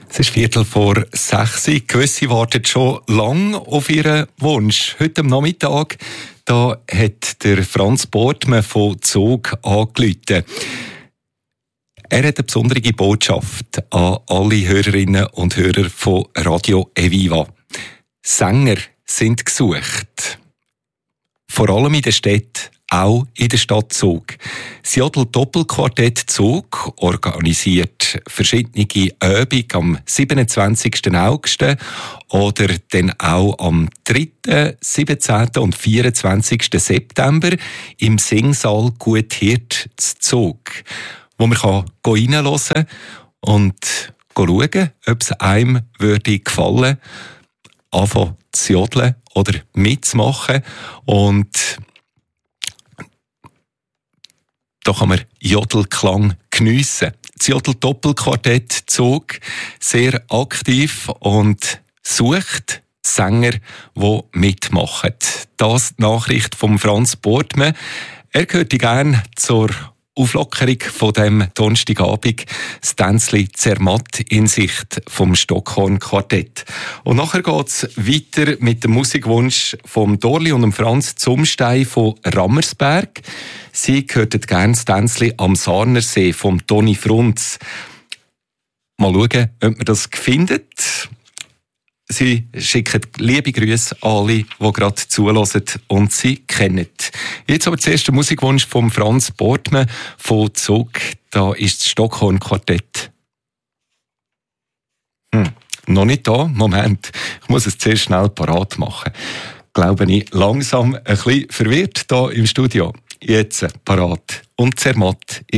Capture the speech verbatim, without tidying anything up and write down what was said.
Es ist Viertel vor sechs. Gewisse warten schon lange auf ihren Wunsch. Heute am Nachmittag da hat der Franz Bortmann von Zug angerufen. Er hat eine besondere Botschaft an alle Hörerinnen und Hörer von Radio Eviva. Sänger sind gesucht. Vor allem in der Stadt, auch in der Stadt Zug. Das Jodl-Doppelquartett Zug organisiert verschiedene Übungen am siebenundzwanzigsten August oder dann auch am dritten, siebzehnten und vierundzwanzigsten September im Singsaal Gut Hirt zu Zug, wo man reinhören kann und schauen, ob es einem würde gefallen, anfangen zu jodeln oder mitzumachen. Und da kann man Jodelklang geniessen. Das Jodl-Doppelquartett Zug sehr aktiv und sucht Sänger, die mitmachen. Das die Nachricht von Franz Bortmann. Er gehört gerne zur Auflockerung von dem Donnerstagabend, das Tänzli Zermatt in Sicht vom Stockhorn-Quartett. Und nachher geht's weiter mit dem Musikwunsch vom Dorli und dem Franz Zumstein von Rammersberg. Sie hörten gerne das Tänzli am Sarnersee vom Toni Frunz. Mal schauen, ob man das findet. Sie schicken liebe Grüße an alle, die gerade zuhören und sie kennen. Jetzt aber zuerst der Musikwunsch von Franz Bortmann von Zug. Da ist das Stockhorn-Quartett. Hm, noch nicht da? Moment, ich muss es zuerst schnell parat machen. Glaube ich, langsam ein bisschen verwirrt hier im Studio. Jetzt parat und Zermatt.